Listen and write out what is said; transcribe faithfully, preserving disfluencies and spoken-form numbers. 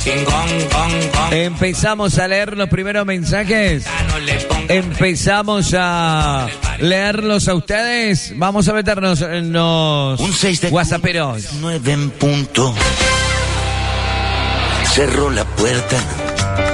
Empezamos a leer los primeros mensajes. Empezamos a leerlos a ustedes. Vamos a meternos en los whatsapperos. Nueve en punto. Cerró la puerta.